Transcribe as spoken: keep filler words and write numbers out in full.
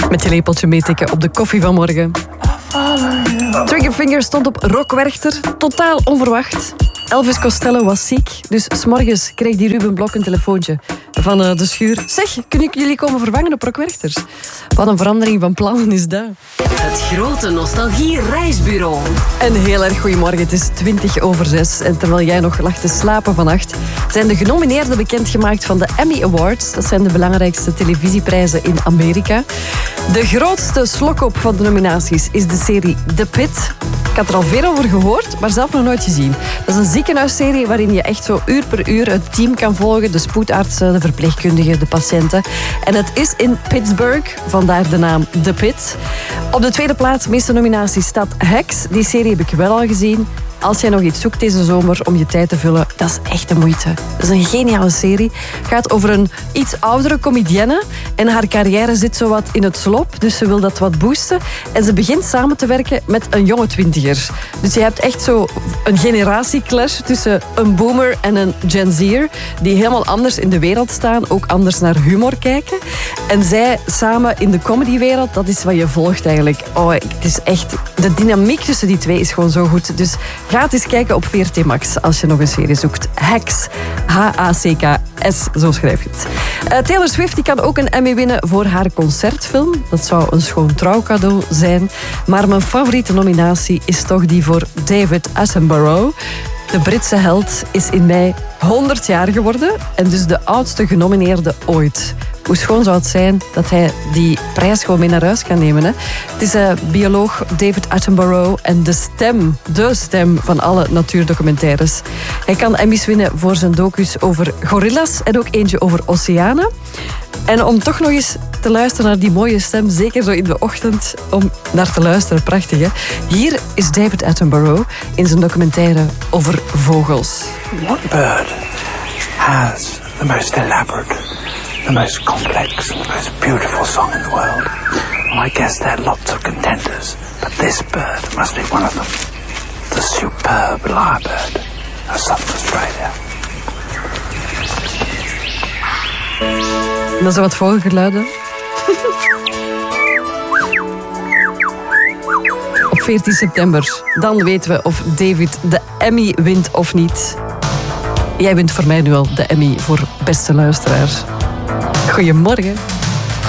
Met je lepeltje meetikken op de koffie van morgen. Triggerfinger stond op Rockwerchter, totaal onverwacht. Elvis Costello was ziek, dus 's morgens kreeg die Ruben Blok een telefoontje van uh, de schuur. Zeg, kunnen jullie komen vervangen op Rockwerchters? Wat een verandering van plannen is dat. Het grote nostalgie-reisbureau. Een heel erg goedemorgen, het is twintig over zes. En terwijl jij nog lag te slapen vannacht, zijn de genomineerden bekendgemaakt van de Emmy Awards. Dat zijn de belangrijkste televisieprijzen in Amerika. De grootste slokop van de nominaties is de serie The Pit. Ik had er al veel over gehoord, maar zelf nog nooit gezien. Dat is een ziekenhuisserie waarin je echt zo uur per uur het team kan volgen. De spoedartsen, de verpleegkundigen, de patiënten. En het is in Pittsburgh, vandaar de naam The Pit. Op de tweede plaats, meeste nominaties, staat Hacks. Die serie heb ik wel al gezien. Als jij nog iets zoekt deze zomer om je tijd te vullen, dat is echt de moeite. Dat is een geniale serie. Het gaat over een iets oudere comedienne en haar carrière zit zo wat in het slop, dus ze wil dat wat boosten. En ze begint samen te werken met een jonge twintiger. Dus je hebt echt zo een generatieclash tussen een boomer en een Gen Z'er, die helemaal anders in de wereld staan, ook anders naar humor kijken. En zij samen in de comedywereld, dat is wat je volgt eigenlijk. Oh, het is echt, de dynamiek tussen die twee is gewoon zo goed. Dus ga het eens kijken op V R T Max als je nog een serie zoekt. Hacks. H A C K S, zo schrijf je het. Uh, Taylor Swift die kan ook een Emmy winnen voor haar concertfilm. Dat zou een schoon trouwcadeau zijn. Maar mijn favoriete nominatie is toch die voor David Attenborough. De Britse held is in mei honderd jaar geworden en dus de oudste genomineerde ooit. Hoe schoon zou het zijn dat hij die prijs gewoon mee naar huis kan nemen. Hè? Het is uh, bioloog David Attenborough en de stem, de stem van alle natuurdocumentaires. Hij kan Emmys winnen voor zijn docus over gorillas en ook eentje over oceanen. En om toch nog eens te luisteren naar die mooie stem, zeker zo in de ochtend, om naar te luisteren, prachtig hè. Hier is David Attenborough in zijn documentaire over vogels. What bird has the most elaborate, the most complex, the most beautiful song in the world? Well, I guess there are lots of contenders, but this bird must be one of them. The superb lyrebird of South Australia. Dat is wat vogelgeluiden. Op veertien september, dan weten we of David de Emmy wint of niet. Jij wint voor mij nu al de Emmy voor beste luisteraar. Goedemorgen.